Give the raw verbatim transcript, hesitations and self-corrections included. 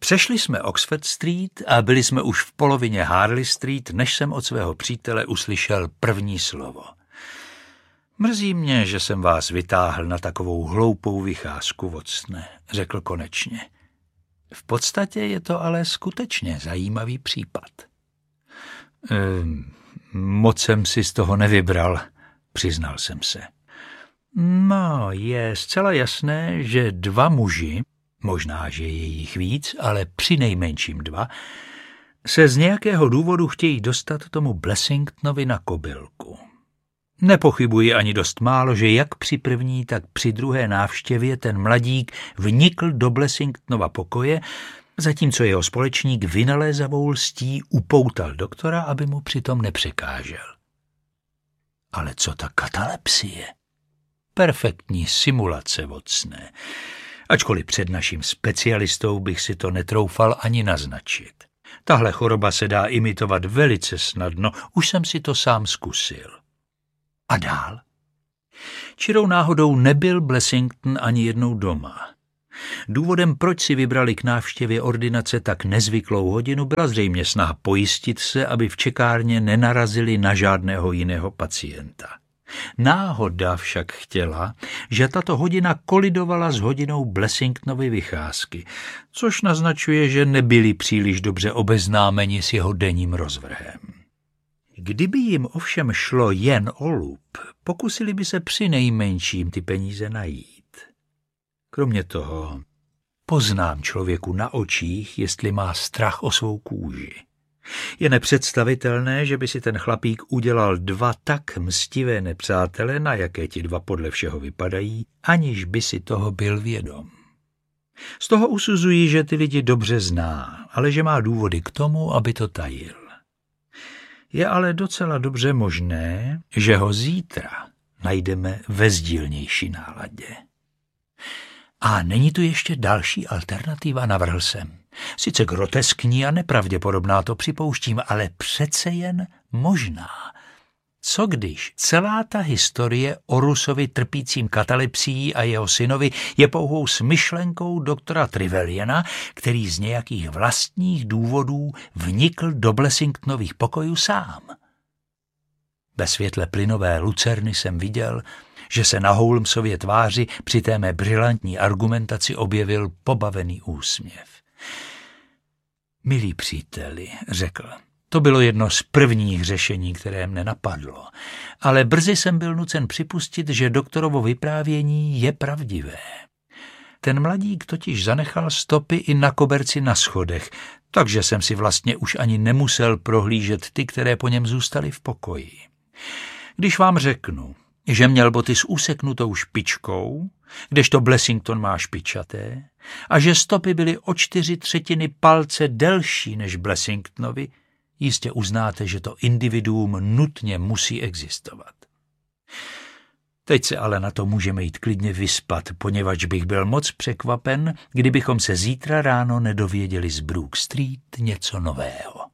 Přešli jsme Oxford Street a byli jsme už v polovině Harley Street, než jsem od svého přítele uslyšel první slovo. Mrzí mě, že jsem vás vytáhl na takovou hloupou vycházku, Watsone, řekl konečně. V podstatě je to ale skutečně zajímavý případ. Ehm, moc jsem si z toho nevybral, přiznal jsem se. No, je zcela jasné, že dva muži, možná, že je jich víc, ale přinejmenším dva, se z nějakého důvodu chtějí dostat tomu Blessingtonovi na kobylku. Nepochybuji ani dost málo, že jak při první, tak při druhé návštěvě ten mladík vnikl do Blessingtonova pokoje, zatímco jeho společník vynalézavou lstí upoutal doktora, aby mu přitom nepřekážel. Ale co ta katalepsie? Perfektní simulace, Watsone. Ačkoliv před naším specialistou bych si to netroufal ani naznačit. Tahle choroba se dá imitovat velice snadno, už jsem si to sám zkusil. A dál? Čirou náhodou nebyl Blessington ani jednou doma. Důvodem, proč si vybrali k návštěvě ordinace tak nezvyklou hodinu, byla zřejmě snaha pojistit se, aby v čekárně nenarazili na žádného jiného pacienta. Náhoda však chtěla, že tato hodina kolidovala s hodinou Blessingtonovy vycházky, což naznačuje, že nebyli příliš dobře obeznámeni s jeho denním rozvrhem. Kdyby jim ovšem šlo jen o lup, pokusili by se přinejmenším ty peníze najít. Kromě toho poznám člověku na očích, jestli má strach o svou kůži. Je nepředstavitelné, že by si ten chlapík udělal dva tak mstivé nepřátele, na jaké ti dva podle všeho vypadají, aniž by si toho byl vědom. Z toho usuzují, že ty lidi dobře zná, ale že má důvody k tomu, aby to tajil. Je ale docela dobře možné, že ho zítra najdeme ve sdílnější náladě. A není tu ještě další alternativa, navrhl jsem. Sice groteskní a nepravděpodobná, to připouštím, ale přece jen možná. Co když celá ta historie o Rusovi trpícím katalepsií a jeho synovi je pouhou smyšlenkou doktora Trevelyana, který z nějakých vlastních důvodů vnikl do Blessingtonových pokojů sám? Ve světle plynové lucerny jsem viděl, že se na Holmesově tváři při té mé brilantní argumentaci objevil pobavený úsměv. Milí příteli, řekl, to bylo jedno z prvních řešení, které mne napadlo, ale brzy jsem byl nucen připustit, že doktorovo vyprávění je pravdivé. Ten mladík totiž zanechal stopy i na koberci na schodech, takže jsem si vlastně už ani nemusel prohlížet ty, které po něm zůstaly v pokoji. Když vám řeknu, že měl boty s úseknutou špičkou, kdežto Blessington má špičaté, a že stopy byly o čtyři třetiny palce delší než Blessingtonovi, jistě uznáte, že to individuum nutně musí existovat. Teď se ale na to můžeme jít klidně vyspat, poněvadž bych byl moc překvapen, kdybychom se zítra ráno nedověděli z Brook Street něco nového.